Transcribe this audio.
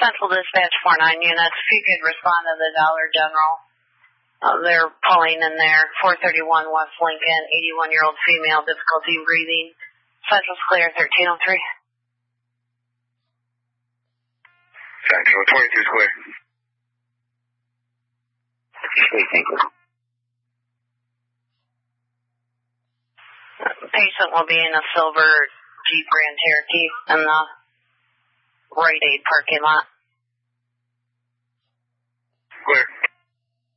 Central Dispatch 49 units, if you could respond to the Dollar General. They're pulling in there. 431 West Lincoln, 81-year-old female, difficulty breathing. Central's clear, 1303. Central 22's clear. Thank you. The patient will be in a silver Jeep Grand Cherokee in the Rite Aid parking lot. Clear.